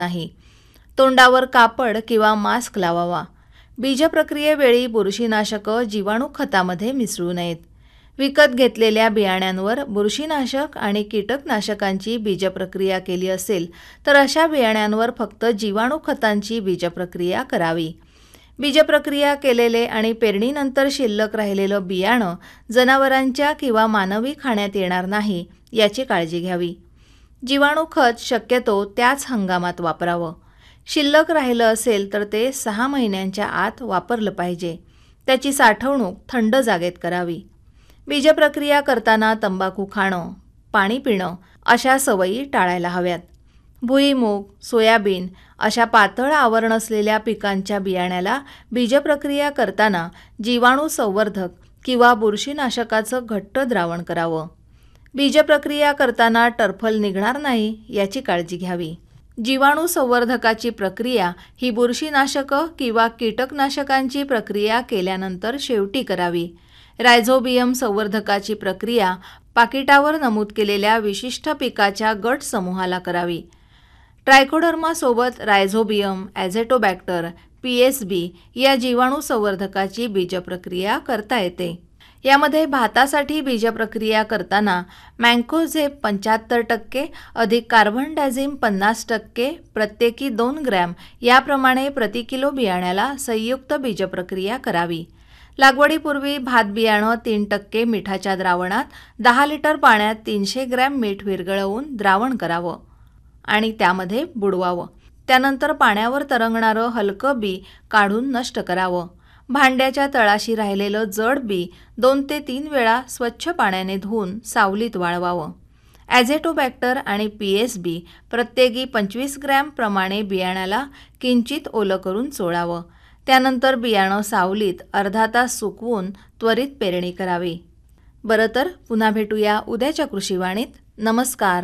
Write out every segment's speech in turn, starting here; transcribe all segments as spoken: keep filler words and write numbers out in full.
नाही। तोंडावर कापड किंवा मास्क लावावा। बीजप्रक्रियेवेळी बुरशीनाशक जीवाणू खतामध्ये मिसळू नयेत। विकत घेतलेल्या बियाण्यांवर बुरशीनाशक आणि कीटकनाशकांची बीजप्रक्रिया केली असेल तर अशा बियाण्यांवर फक्त जीवाणू खतांची बीजप्रक्रिया करावी। बीजप्रक्रिया केलेले आणि पेरणीनंतर शिल्लक राहिलेलं बियाणं जनावरांच्या किंवा मानवी खाण्यात येणार नाही याची काळजी घ्यावी। जीवाणू खत शक्यतो त्याच हंगामात वापरावं। शिल्लक राहिलं असेल तर ते सहा महिन्यांच्या आत वापरलं पाहिजे। त्याची साठवणूक थंड जागेत करावी। बीजप्रक्रिया करताना तंबाखू खाणं, पाणी पिणं अशा सवयी टाळायला हव्यात। भुईमूग, सोयाबीन अशा पातळ आवरण असलेल्या पिकांच्या बियाण्याला बीजप्रक्रिया करताना जीवाणू संवर्धक किंवा बुरशीनाशकाचं घट्ट द्रावण करावं। बीजप्रक्रिया करताना टरफल निघणार नाही याची काळजी घ्यावी। जीवाणू संवर्धकाची प्रक्रिया ही बुरशीनाशकं किंवा कीटकनाशकांची प्रक्रिया केल्यानंतर शेवटी करावी। रायझोबियम संवर्धकाची प्रक्रिया पाकिटावर नमूद केलेल्या विशिष्ट पिकाच्या गट समूहाला करावी। ट्रायकोडर्मा सोबत रायझोबियम, ॲझेटोबॅक्टर, पी एस बी या जीवाणू संवर्धकाची बीजप्रक्रिया करता येते। यामध्ये भातासाठी बीजप्रक्रिया करताना मँकोझेब पंच्याहत्तर टक्के अधिक कार्बनडाझिम पन्नास टक्के प्रत्येकी दोन ग्रॅम याप्रमाणे प्रति किलो बियाण्याला संयुक्त बीजप्रक्रिया करावी। लागवडीपूर्वी भात बियाणं तीन टक्के मिठाच्या द्रावणात दहा लिटर पाण्यात तीनशे ग्रॅम मीठ विरघळवून द्रावण करावं आणि त्यामध्ये बुडवावं। त्यानंतर पाण्यावर तरंगणारं हलकं बी काढून नष्ट करावं। भांड्याच्या तळाशी राहिलेलं जड बी दोन ते तीन वेळा स्वच्छ पाण्याने धुवून सावलीत वाळवावं। ॲझेटोबॅक्टर आणि पी एस बी प्रत्येकी पंचवीस ग्रॅम प्रमाणे बियाण्याला किंचित ओलं करून चोळावं। त्यानंतर बियाणं सावलीत अर्धा तास सुकवून त्वरित पेरणी करावी। बरं तर पुन्हा भेटूया उद्याच्या कृषीवाणीत। नमस्कार।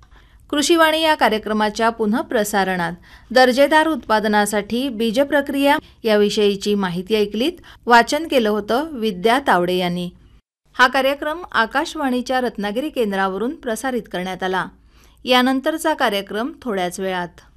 कृषीवाणी या कार्यक्रमाच्या पुनःप्रसारणात दर्जेदार उत्पादनासाठी बीजप्रक्रिया याविषयीची माहिती ऐकलीत। वाचन केलं होतं विद्या तावडे यांनी। हा कार्यक्रम आकाशवाणीच्या रत्नागिरी केंद्रावरून प्रसारित करण्यात आला। यानंतरचा कार्यक्रम थोड्याच वेळात।